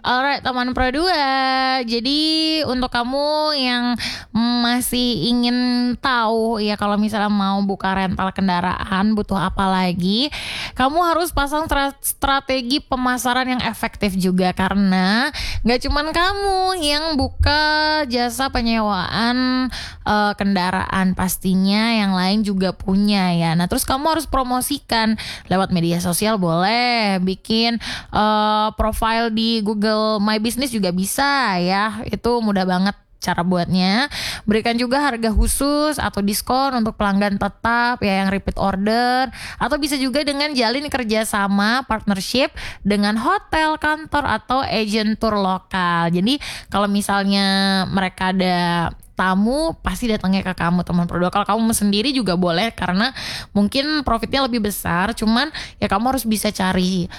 Alright teman Pro 2. Jadi untuk kamu yang masih ingin tahu ya kalau misalnya mau buka rental kendaraan butuh apa lagi, kamu harus pasang strategi pemasaran yang efektif juga, karena gak cuman kamu yang buka jasa penyewaan kendaraan, pastinya yang lain juga punya ya. Nah terus kamu harus promosikan lewat media sosial, boleh bikin profile di Google My Business juga bisa ya, itu mudah banget cara buatnya. Berikan juga harga khusus atau diskon untuk pelanggan tetap ya yang repeat order, atau bisa juga dengan jalin kerjasama partnership dengan hotel, kantor atau agent tour lokal. Jadi kalau misalnya mereka ada tamu pasti datangnya ke kamu teman Pro 2. Kalau kamu sendiri juga boleh, karena mungkin profitnya lebih besar, cuman ya kamu harus bisa cari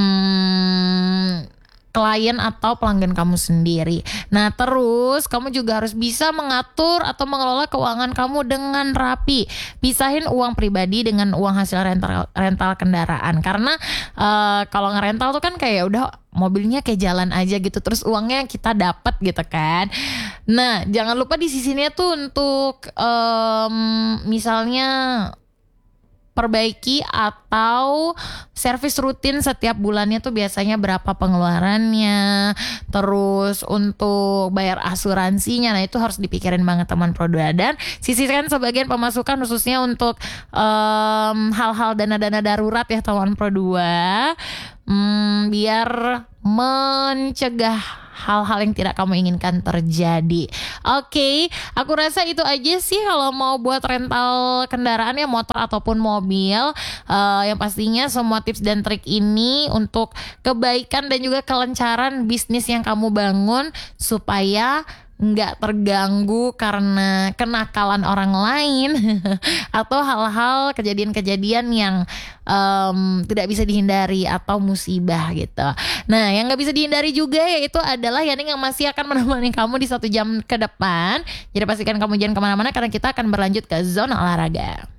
klien atau pelanggan kamu sendiri. Nah terus kamu juga harus bisa mengatur atau mengelola keuangan kamu dengan rapi. Pisahin uang pribadi dengan uang hasil rental kendaraan, karena kalau ngerental tuh kan kayak udah mobilnya kayak jalan aja gitu, terus uangnya kita dapat gitu kan. Nah jangan lupa di sisinya tuh untuk misalnya perbaiki atau servis rutin setiap bulannya tuh biasanya berapa pengeluarannya, terus untuk bayar asuransinya. Nah itu harus dipikirin banget teman Pro 2, dan sisihkan sebagian pemasukan khususnya untuk hal-hal dana-dana darurat ya teman Pro 2, biar mencegah hal-hal yang tidak kamu inginkan terjadi. Oke, aku rasa itu aja sih kalau mau buat rental kendaraan ya, motor ataupun mobil. Yang pastinya semua tips dan trik ini untuk kebaikan dan juga kelancaran bisnis yang kamu bangun, supaya nggak terganggu karena kenakalan orang lain atau hal-hal kejadian-kejadian yang tidak bisa dihindari atau musibah gitu. Nah yang nggak bisa dihindari juga yaitu adalah Yani yang masih akan menemani kamu di 1 jam ke depan. Jadi pastikan kamu jangan kemana-mana, karena kita akan berlanjut ke zona olahraga.